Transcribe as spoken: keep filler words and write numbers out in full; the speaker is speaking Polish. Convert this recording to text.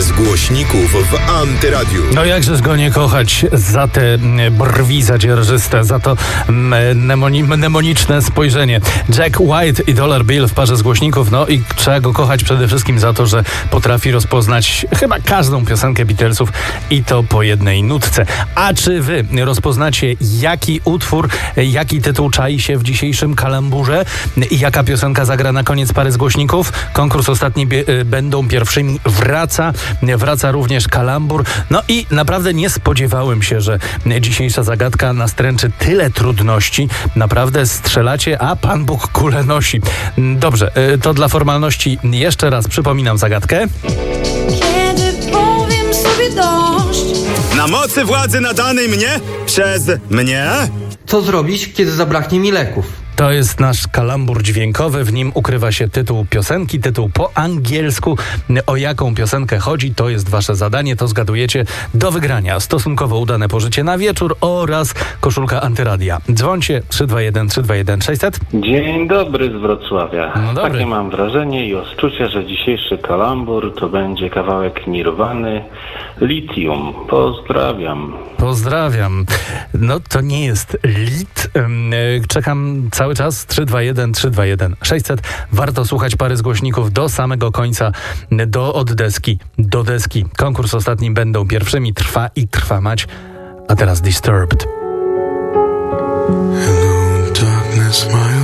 Pas głośników w Antyradiu. No jakżeż go nie kochać za te brwi zadzierżyste, za to mnemoni- mnemoniczne spojrzenie. Jack White i Dollar Bill w parze z głośników, no i trzeba go kochać przede wszystkim za to, że potrafi rozpoznać chyba każdą piosenkę Beatlesów i to po jednej nutce. A czy wy rozpoznacie, jaki utwór, jaki tytuł czai się w dzisiejszym kalamburze i jaka piosenka zagra na koniec pary z głośników? Konkurs ostatni bie- będą pierwszymi. Wraca, wraca również kalambur. No i naprawdę nie spodziewałem się, że dzisiejsza zagadka nastręczy tyle trudności. Naprawdę strzelacie, a Pan Bóg kulę nosi. Dobrze, to dla formalności jeszcze raz przypominam zagadkę. Kiedy powiem sobie dość. Na mocy władzy nadanej mnie przez mnie? Co zrobić, kiedy zabraknie mi leków? To jest nasz kalambur dźwiękowy, w nim ukrywa się tytuł piosenki, tytuł po angielsku. O jaką piosenkę chodzi, to jest wasze zadanie, to zgadujecie. Do wygrania stosunkowo udane pożycie na wieczór oraz koszulka Antyradia. Dzwońcie trzy dwa jeden trzy dwa jeden sześćset. Dzień dobry z Wrocławia. No dobry. Takie mam wrażenie i odczucie, że dzisiejszy kalambur to będzie kawałek Nirwany, Lithium. Pozdrawiam. Pozdrawiam. No to nie jest lit. Czekam cały czas. trzy dwa jeden trzy dwa jeden sześćset. Warto słuchać pary z głośników do samego końca, do od deski do deski. Konkurs ostatni będą pierwszymi. Trwa i trwa mać. A teraz Disturbed. Hello, darkness, my